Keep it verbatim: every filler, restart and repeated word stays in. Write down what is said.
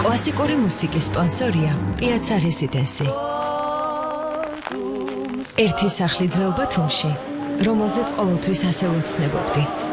კლასიკური მუსიკის სპონსორია Piazza Residency. ერთი სახლი ძველ ბათუმში, რომელზეც ყოველთვის ასე ვოცნებობდი.